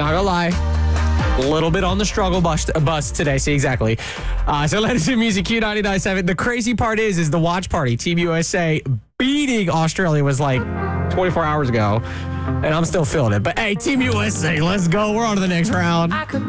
Not gonna lie. A little bit on the struggle bus today. See, exactly. So let us in music, Q99.7. The crazy part is the watch party. Team USA beating Australia was like 24 hours ago, and I'm still feeling it. But hey, Team USA, let's go. We're on to the next round.